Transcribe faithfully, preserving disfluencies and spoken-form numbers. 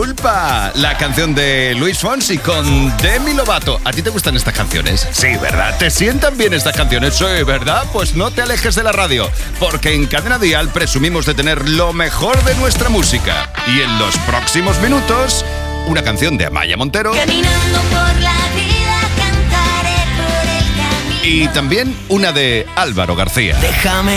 culpa, la canción de Luis Fonsi con Demi Lovato. ¿A ti te gustan estas canciones? Sí, ¿verdad? ¿Te sientan bien estas canciones? Sí, ¿verdad? Pues no te alejes de la radio, porque en Cadena Dial presumimos de tener lo mejor de nuestra música. Y en los próximos minutos, una canción de Amaya Montero. Caminando por la vida, cantaré por el camino. Y también una de Álvaro García. Déjame